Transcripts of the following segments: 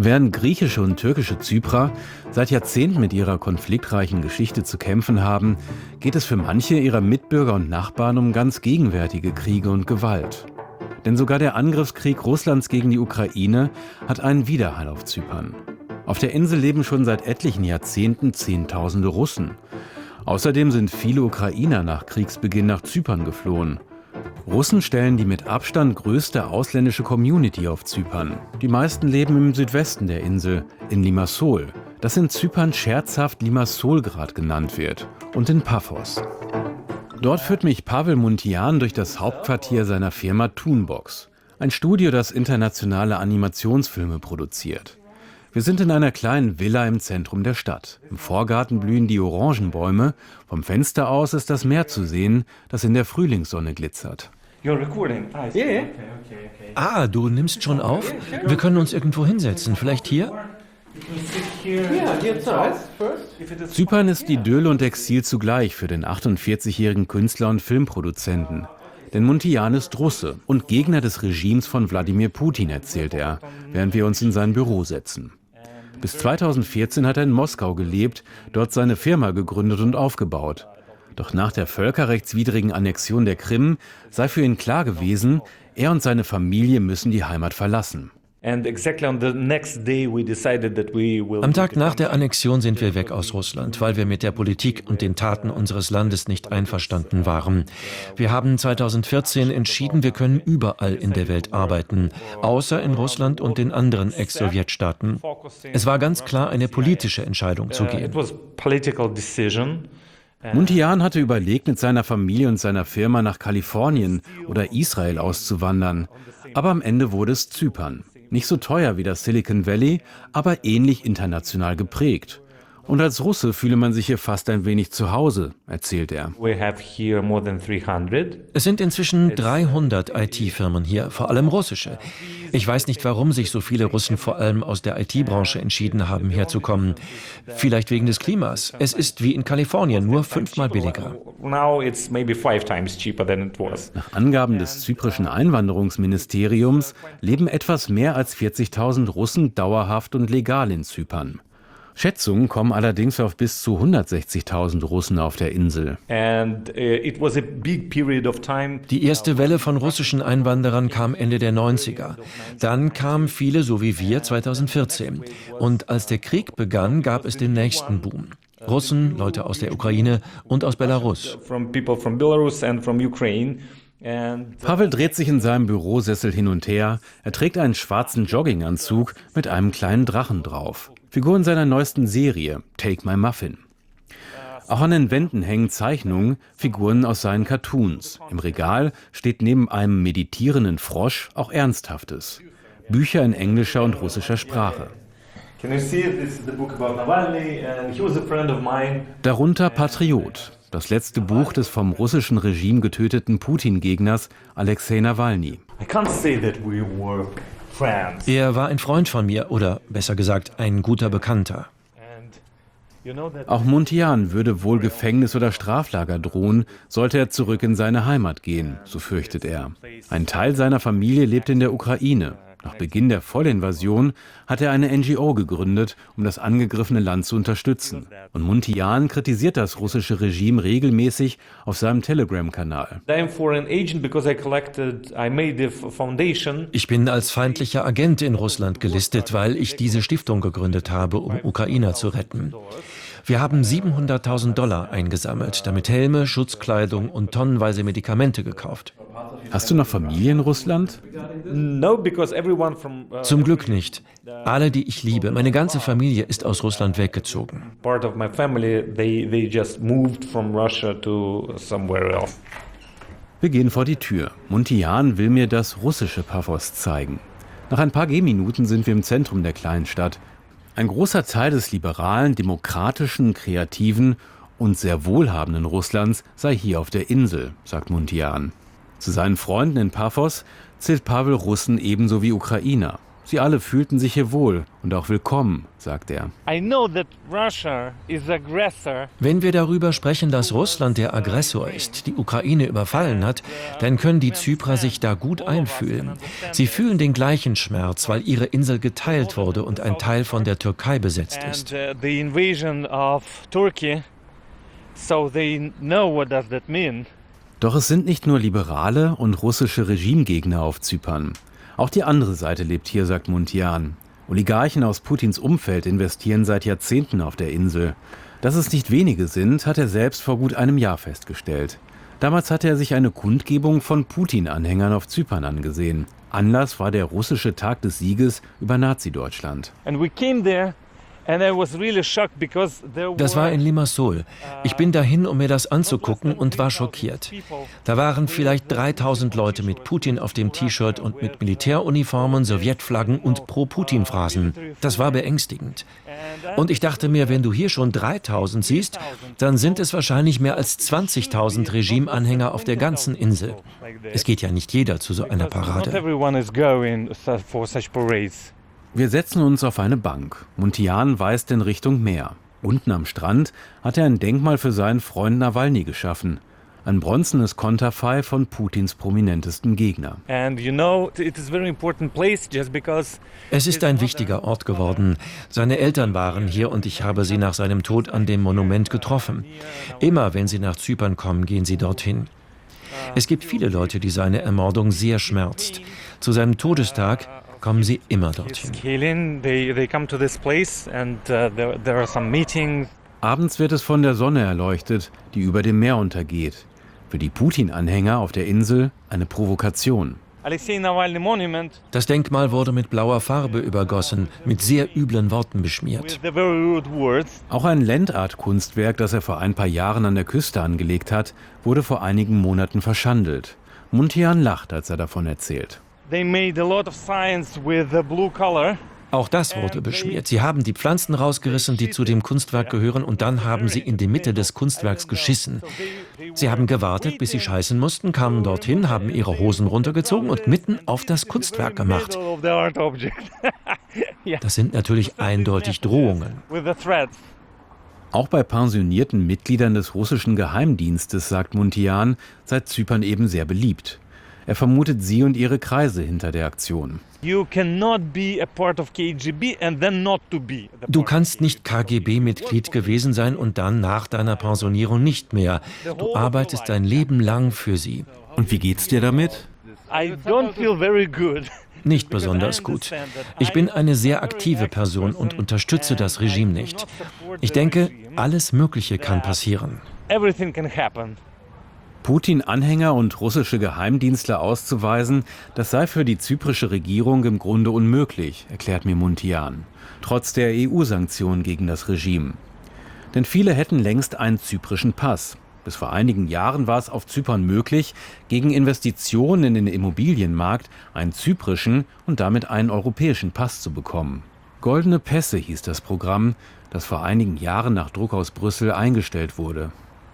Während griechische und türkische Zyprer seit Jahrzehnten mit ihrer konfliktreichen Geschichte zu kämpfen haben, geht es für manche ihrer Mitbürger und Nachbarn um ganz gegenwärtige Kriege und Gewalt. Denn sogar der Angriffskrieg Russlands gegen die Ukraine hat einen Widerhall auf Zypern. Auf der Insel leben schon seit etlichen Jahrzehnten Zehntausende Russen. Außerdem sind viele Ukrainer nach Kriegsbeginn nach Zypern geflohen. Russen stellen die mit Abstand größte ausländische Community auf Zypern. Die meisten leben im Südwesten der Insel, in Limassol, das in Zypern scherzhaft Limassolgrad genannt wird, und in Paphos. Dort führt mich Pavel Muntian durch das Hauptquartier seiner Firma Toonbox, ein Studio, das internationale Animationsfilme produziert. Wir sind in einer kleinen Villa im Zentrum der Stadt. Im Vorgarten blühen die Orangenbäume. Vom Fenster aus ist das Meer zu sehen, das in der Frühlingssonne glitzert. Ah, du nimmst schon auf? Wir können uns irgendwo hinsetzen. Vielleicht hier? Zypern ist Idyll und Exil zugleich für den 48-jährigen Künstler und Filmproduzenten. Denn Muntian ist Russe und Gegner des Regimes von Wladimir Putin, erzählt er, während wir uns in sein Büro setzen. Bis 2014 hat er in Moskau gelebt, dort seine Firma gegründet und aufgebaut. Doch nach der völkerrechtswidrigen Annexion der Krim sei für ihn klar gewesen, er und seine Familie müssen die Heimat verlassen. Am Tag nach der Annexion sind wir weg aus Russland, weil wir mit der Politik und den Taten unseres Landes nicht einverstanden waren. Wir haben 2014 entschieden, wir können überall in der Welt arbeiten, außer in Russland und den anderen Ex-Sowjetstaaten. Es war ganz klar eine politische Entscheidung zu gehen. Muntian hatte überlegt, mit seiner Familie und seiner Firma nach Kalifornien oder Israel auszuwandern. Aber am Ende wurde es Zypern. Nicht so teuer wie das Silicon Valley, aber ähnlich international geprägt. Und als Russe fühle man sich hier fast ein wenig zu Hause, erzählt er. Es sind inzwischen 300 IT-Firmen hier, vor allem russische. Ich weiß nicht, warum sich so viele Russen vor allem aus der IT-Branche entschieden haben, herzukommen. Vielleicht wegen des Klimas. Es ist wie in Kalifornien, nur 5-mal billiger. Nach Angaben des zyprischen Einwanderungsministeriums leben etwas mehr als 40.000 Russen dauerhaft und legal in Zypern. Schätzungen kommen allerdings auf bis zu 160.000 Russen auf der Insel. Die erste Welle von russischen Einwanderern kam Ende der 90er. Dann kamen viele, so wie wir, 2014. Und als der Krieg begann, gab es den nächsten Boom. Russen, Leute aus der Ukraine und aus Belarus. Pavel dreht sich in seinem Bürosessel hin und her. Er trägt einen schwarzen Jogginganzug mit einem kleinen Drachen drauf. Figuren seiner neuesten Serie, Take My Muffin. Auch an den Wänden hängen Zeichnungen, Figuren aus seinen Cartoons. Im Regal steht neben einem meditierenden Frosch auch Ernsthaftes. Bücher in englischer und russischer Sprache. Darunter Patriot, das letzte Buch des vom russischen Regime getöteten Putin-Gegners Alexei Nawalny. Er war ein Freund von mir, oder besser gesagt, ein guter Bekannter. Auch Muntian würde wohl Gefängnis oder Straflager drohen, sollte er zurück in seine Heimat gehen, so fürchtet er. Ein Teil seiner Familie lebt in der Ukraine. Nach Beginn der Vollinvasion hat er eine NGO gegründet, um das angegriffene Land zu unterstützen. Und Muntian kritisiert das russische Regime regelmäßig auf seinem Telegram-Kanal. Ich bin als feindlicher Agent in Russland gelistet, weil ich diese Stiftung gegründet habe, um Ukrainer zu retten. Wir haben $700.000 eingesammelt, damit Helme, Schutzkleidung und tonnenweise Medikamente gekauft. Hast du noch Familie in Russland? Zum Glück nicht. Alle, die ich liebe, meine ganze Familie ist aus Russland weggezogen. Wir gehen vor die Tür. Muntian will mir das russische Paphos zeigen. Nach ein paar Gehminuten sind wir im Zentrum der kleinen Stadt. Ein großer Teil des liberalen, demokratischen, kreativen und sehr wohlhabenden Russlands sei hier auf der Insel, sagt Muntian. Zu seinen Freunden in Paphos zählt Pavel Russen ebenso wie Ukrainer. Sie alle fühlten sich hier wohl und auch willkommen, sagt er. Wenn wir darüber sprechen, dass Russland der Aggressor ist, die Ukraine überfallen hat, dann können die Zyprer sich da gut einfühlen. Sie fühlen den gleichen Schmerz, weil ihre Insel geteilt wurde und ein Teil von der Türkei besetzt ist. Doch es sind nicht nur Liberale und russische Regimegegner auf Zypern. Auch die andere Seite lebt hier, sagt Muntean. Oligarchen aus Putins Umfeld investieren seit Jahrzehnten auf der Insel. Dass es nicht wenige sind, hat er selbst vor gut einem Jahr festgestellt. Damals hatte er sich eine Kundgebung von Putin-Anhängern auf Zypern angesehen. Anlass war der russische Tag des Sieges über Nazi-Deutschland. Das war in Limassol. Ich bin dahin, um mir das anzugucken und war schockiert. Da waren vielleicht 3000 Leute mit Putin auf dem T-Shirt und mit Militäruniformen, Sowjetflaggen und Pro-Putin-Phrasen. Das war beängstigend. Und ich dachte mir, wenn du hier schon 3000 siehst, dann sind es wahrscheinlich mehr als 20.000 Regimeanhänger auf der ganzen Insel. Es geht ja nicht jeder zu so einer Parade. Wir setzen uns auf eine Bank. Muntean weist in Richtung Meer. Unten am Strand hat er ein Denkmal für seinen Freund Nawalny geschaffen. Ein bronzenes Konterfei von Putins prominentestem Gegner. Es ist ein wichtiger Ort geworden. Seine Eltern waren hier und ich habe sie nach seinem Tod an dem Monument getroffen. Immer wenn sie nach Zypern kommen, gehen sie dorthin. Es gibt viele Leute, die seine Ermordung sehr schmerzt. Zu seinem Todestag kommen sie immer dorthin. Abends wird es von der Sonne erleuchtet, die über dem Meer untergeht. Für die Putin-Anhänger auf der Insel eine Provokation. Das Denkmal wurde mit blauer Farbe übergossen, mit sehr üblen Worten beschmiert. Auch ein Landart-Kunstwerk, das er vor ein paar Jahren an der Küste angelegt hat, wurde vor einigen Monaten verschandelt. Muntean lacht, als er davon erzählt. Auch das wurde beschmiert. Sie haben die Pflanzen rausgerissen, die zu dem Kunstwerk gehören, und dann haben sie in die Mitte des Kunstwerks geschissen. Sie haben gewartet, bis sie scheißen mussten, kamen dorthin, haben ihre Hosen runtergezogen und mitten auf das Kunstwerk gemacht. Das sind natürlich eindeutig Drohungen. Auch bei pensionierten Mitgliedern des russischen Geheimdienstes, sagt Muntean, sei Zypern eben sehr beliebt. Er vermutet sie und ihre Kreise hinter der Aktion. Du kannst nicht KGB-Mitglied gewesen sein und dann nach deiner Pensionierung nicht mehr. Du arbeitest dein Leben lang für sie. Und wie geht's dir damit? Nicht besonders gut. Ich bin eine sehr aktive Person und unterstütze das Regime nicht. Ich denke, alles Mögliche kann passieren. Putin-Anhänger und russische Geheimdienstler auszuweisen, das sei für die zyprische Regierung im Grunde unmöglich, erklärt mir Muntean, trotz der EU-Sanktionen gegen das Regime. Denn viele hätten längst einen zyprischen Pass. Bis vor einigen Jahren war es auf Zypern möglich, gegen Investitionen in den Immobilienmarkt einen zyprischen und damit einen europäischen Pass zu bekommen. Goldene Pässe hieß das Programm, das vor einigen Jahren nach Druck aus Brüssel eingestellt wurde.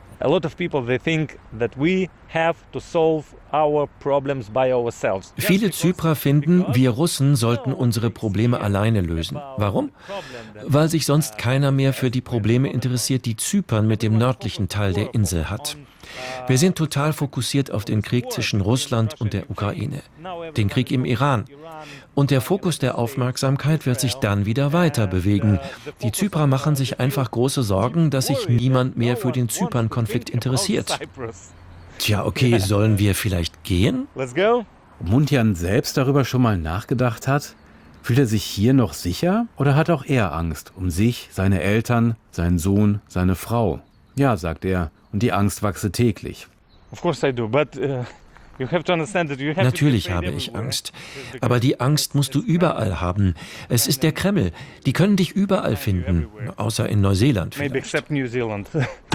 Viele Zyprer finden, wir Russen sollten unsere Probleme alleine lösen. Warum? Weil sich sonst keiner mehr für die Probleme interessiert, die Zypern mit dem nördlichen Teil der Insel hat. Wir sind total fokussiert auf den Krieg zwischen Russland und der Ukraine, den Krieg im Iran. Und der Fokus der Aufmerksamkeit wird sich dann wieder weiter bewegen. Die Zyprer machen sich einfach große Sorgen, dass sich niemand mehr für den Zypern-Konflikt interessiert. Tja, okay, sollen wir vielleicht gehen? Ob Muntean selbst darüber schon mal nachgedacht hat? Fühlt er sich hier noch sicher oder hat auch er Angst um sich, seine Eltern, seinen Sohn, seine Frau? Ja, sagt er, und die Angst wachse täglich. Natürlich habe ich Angst. Aber die Angst musst du überall haben. Es ist der Kreml. Die können dich überall finden, außer in Neuseeland vielleicht.